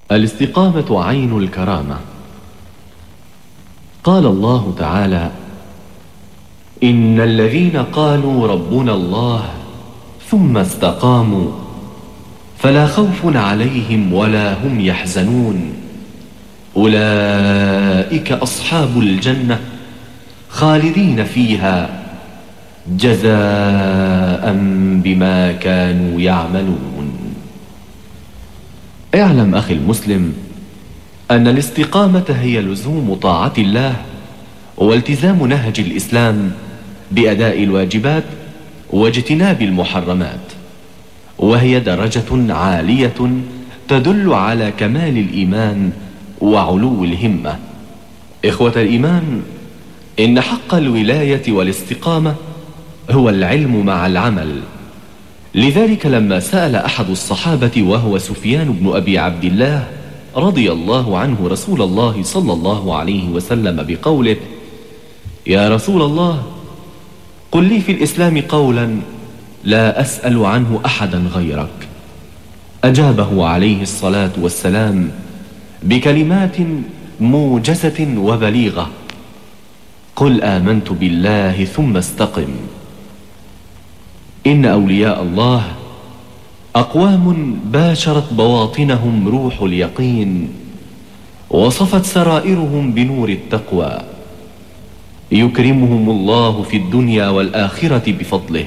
الاستقامة عين الكرامة. قال الله تعالى: إن الذين قالوا ربنا الله ثم استقاموا فلا خوف عليهم ولا هم يحزنون أولئك أصحاب الجنة خالدين فيها جزاء بما كانوا يعملون. اعلم أخي المسلم أن الاستقامة هي لزوم طاعة الله والتزام نهج الإسلام بأداء الواجبات واجتناب المحرمات، وهي درجة عالية تدل على كمال الإيمان وعلو الهمة. إخوة الإيمان، إن حق الولاية والاستقامة هو العلم مع العمل. لذلك لما سأل أحد الصحابة وهو سفيان بن أبي عبد الله رضي الله عنه رسول الله صلى الله عليه وسلم بقوله: يا رسول الله، قل لي في الإسلام قولا لا أسأل عنه أحدا غيرك، أجابه عليه الصلاة والسلام بكلمات موجزة وبليغة: قل آمنت بالله ثم استقم. إن أولياء الله أقوام باشرت بواطنهم روح اليقين وصفت سرائرهم بنور التقوى، يكرمهم الله في الدنيا والآخرة بفضله.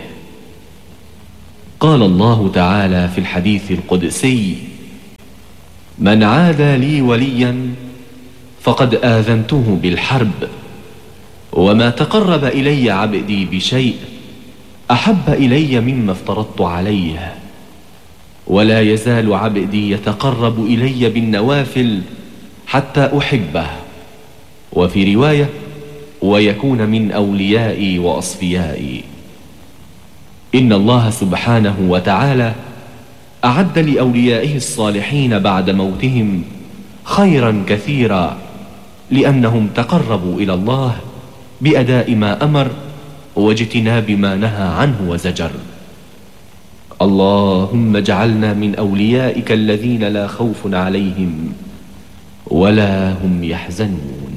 قال الله تعالى في الحديث القدسي: من عادى لي وليا فقد آذنته بالحرب، وما تقرب إلي عبدي بشيء أحب إلي مما افترضت عليه، ولا يزال عبدي يتقرب إلي بالنوافل حتى أحبه. وفي رواية: ويكون من أوليائي وأصفيائي. إن الله سبحانه وتعالى أعد لأوليائه الصالحين بعد موتهم خيرا كثيرا، لأنهم تقربوا إلى الله بأداء ما أمر واجتناب ما نهى عنه وزجر. اللهم اجعلنا من أوليائك الذين لا خوف عليهم ولا هم يحزنون.